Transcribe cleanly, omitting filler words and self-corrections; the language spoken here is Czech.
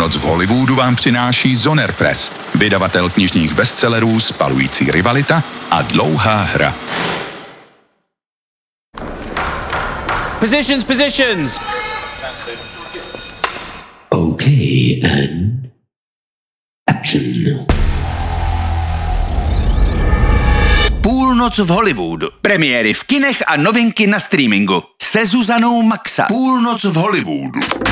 Půlnoc v Hollywoodu vám přináší Zoner Press, vydavatel knižních bestsellerů Spalující rivalita a Dlouhá hra. Positions! Okay, and action. Půlnoc v Hollywoodu. Premiéry v kinech a novinky na streamingu. Se Zuzanou Maxa. Půlnoc v Hollywoodu.